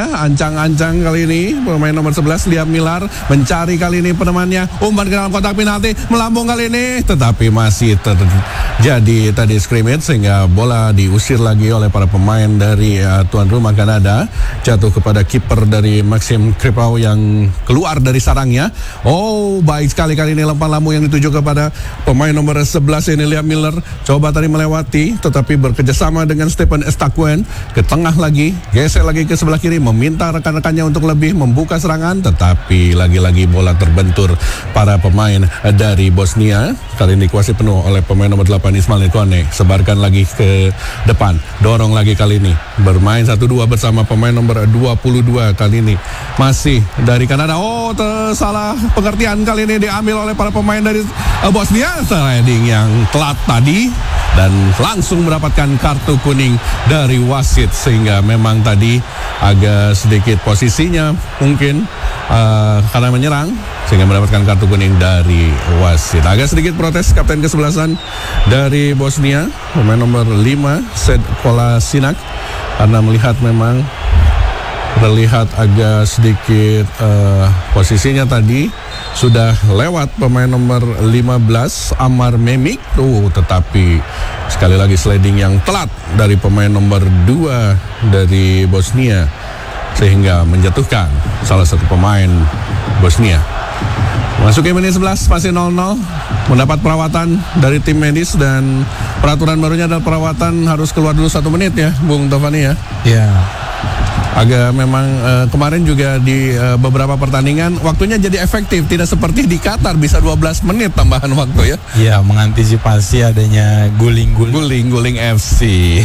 Bosnia. Ancang-ancang kali ini pemain nomor 11 Liam Miller mencari kali ini penemannya, umpan ke dalam kotak penalti, melambung kali ini, tetapi masih terjadi tadi scrimmage sehingga bola diusir lagi oleh para pemain dari tuan rumah Kanada, jatuh kepada kiper dari Maxim Kripau yang keluar dari sarangnya. Oh, baik sekali kali ini lempar lambung yang dituju kepada pemain nomor 11 ini Liam Miller, coba tadi melewati tetapi bekerjasama dengan Stephen Estakuen ke tengah lagi, geser lagi ke sebelah kiri, meminta rekan-rekannya untuk lebih membuka serangan, tetapi lagi-lagi bola terbentur para pemain dari Bosnia. Kali ini kuasai penuh oleh pemain nomor 8 Ismail Kone, sebarkan lagi ke depan, dorong lagi kali ini, bermain 1-2 bersama pemain nomor 22 kali ini masih dari Kanada. Oh, salah pengertian kali ini diambil oleh para pemain dari Bosnia. Sliding yang telat tadi dan langsung mendapatkan kartu kuning dari wasit, sehingga memang tadi agak sedikit posisinya mungkin karena menyerang sehingga mendapatkan kartu kuning dari wasit. Agak sedikit protes kapten kesebelasan dari Bosnia, pemain nomor 5 Sed Kolasinac, karena melihat memang terlihat agak sedikit posisinya tadi sudah lewat pemain nomor 15 Amar Memik tuh, tetapi sekali lagi sliding yang telat dari pemain nomor 2 dari Bosnia sehingga menjatuhkan salah satu pemain Bosnia. Masuki menit 11 masih 0-0, mendapat perawatan dari tim medis dan peraturan barunya adalah perawatan harus keluar dulu 1 menit ya Bung Tovani ya. Iya. Agak memang kemarin juga di beberapa pertandingan waktunya jadi efektif, tidak seperti di Qatar bisa 12 menit tambahan waktu ya. Iya, mengantisipasi adanya guling FC.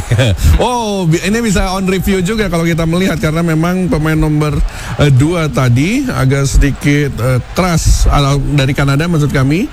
Oh, ini bisa on review juga kalau kita melihat, karena memang pemain nomor 2 tadi agak sedikit keras dari Kanada maksud kami,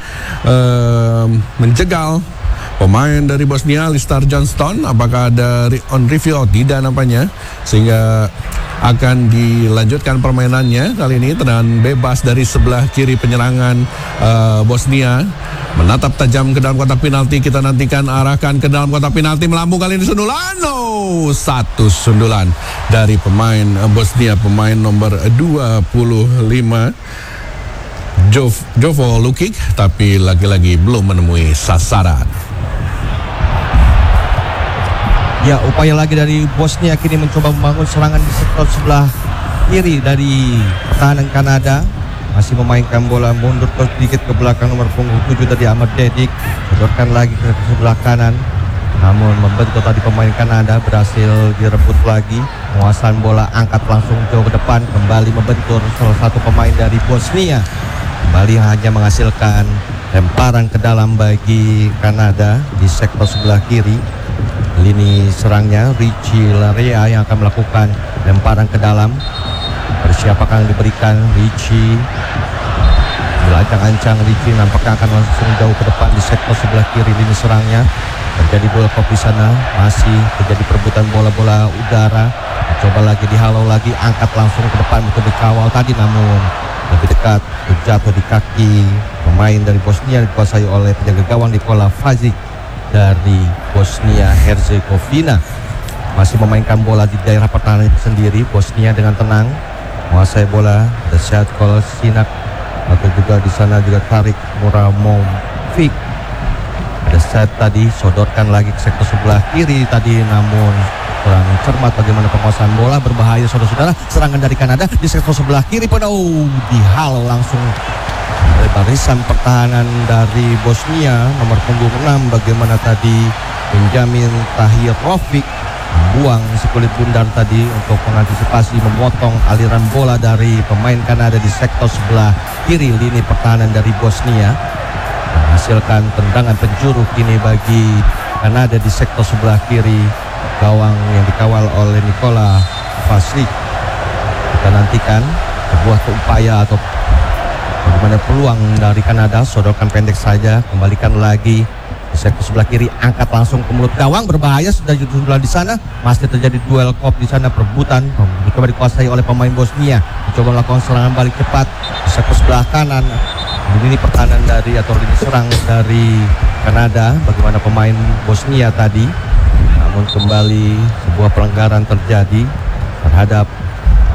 menjegal pemain dari Bosnia Listar Johnston. Apakah ada on review? Oh, tidak nampaknya, sehingga akan dilanjutkan permainannya kali ini. Tendangan bebas dari sebelah kiri penyerangan Bosnia, menatap tajam ke dalam kotak penalti. Kita nantikan, arahkan ke dalam kotak penalti, melambung kali ini sundulan. Oh, satu sundulan dari pemain Bosnia, pemain nomor 25 Jovo Lukic, tapi lagi-lagi belum menemui sasaran. Ya, upaya lagi dari Bosnia kini mencoba membangun serangan di sektor sebelah kiri dari pertahanan Kanada. Masih memainkan bola mundur sedikit ke belakang nomor punggung 7 tadi Ahmad Dedik, sodorkan lagi ke sebelah kanan. Namun membentuk tadi pemain Kanada berhasil direbut lagi. Penguasaan bola angkat langsung jauh ke depan, kembali membentur salah satu pemain dari Bosnia. Kembali hanya menghasilkan lemparan ke dalam bagi Kanada di sektor sebelah kiri. Lini serangnya Richie Larea yang akan melakukan lemparan ke dalam. Siapa akan diberikan Richie? Ancang-ancang Richie nampaknya akan langsung jauh ke depan di sektor sebelah kiri lini serangnya. Terjadi bola kop di sana, masih terjadi perebutan bola-bola udara. Coba lagi dihalau lagi, angkat langsung ke depan untuk dikawal tadi, namun lebih dekat jatuh di kaki pemain dari Bosnia dikuasai oleh penjaga gawang Nikola Fazic dari Bosnia Herzegovina. Masih memainkan bola di daerah pertahanan sendiri. Bosnia dengan tenang menguasai bola. Desat Kolasinak atau juga di sana juga Tarik Muramovic. Desat tadi sodorkan lagi ke sektor sebelah kiri tadi, namun kurang cermat bagaimana penguasaan bola. Berbahaya saudara-saudara, serangan dari Kanada di sektor sebelah kiri pada dihalau langsung oleh barisan pertahanan dari Bosnia nomor punggung 6. Bagaimana tadi Benjamin Tahirovic membuang sekulit bundar tadi untuk mengantisipasi memotong aliran bola dari pemain Kanada di sektor sebelah kiri lini pertahanan dari Bosnia, menghasilkan tendangan penjuru kini bagi Kanada di sektor sebelah kiri gawang yang dikawal oleh Nikola Fazic. Kita nantikan sebuah upaya atau bagaimana peluang dari Kanada. Sodorkan pendek saja, kembalikan lagi di sektor sebelah kiri, angkat langsung ke mulut gawang, berbahaya sudah jumlah di sana. Masih terjadi duel kop di sana, perebutan coba dikuasai oleh pemain Bosnia. Coba melakukan serangan balik cepat di sektor sebelah kanan. Ini pertahanan dari atau lini serang dari Kanada. Bagaimana pemain Bosnia tadi, namun kembali sebuah pelanggaran terjadi terhadap